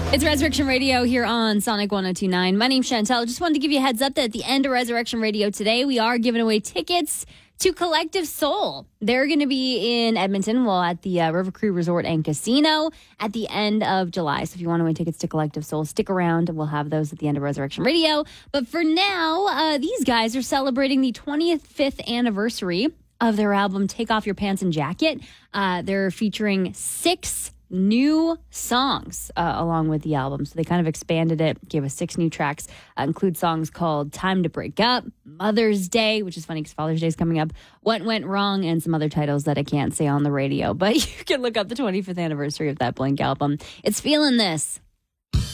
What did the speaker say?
It's Resurrection Radio here on Sonic 102.9. My name's Chantel. Just wanted to give you a heads up that at the end of Resurrection Radio today, we are giving away tickets to Collective Soul. They're going to be in Edmonton, at the River Cree Resort and Casino at the end of July. So if you want to win tickets to Collective Soul, stick around. We'll have those at the end of Resurrection Radio. But for now, these guys are celebrating the 25th anniversary of their album Take Off Your Pants and Jacket. They're featuring 6 new songs along with the album. So they kind of expanded it, gave us 6 new tracks, include songs called Time to Break Up, Mother's Day, which is funny because Father's Day is coming up, What Went Wrong, and some other titles that I can't say on the radio. But you can look up the 25th anniversary of that Blink album. It's Feeling This.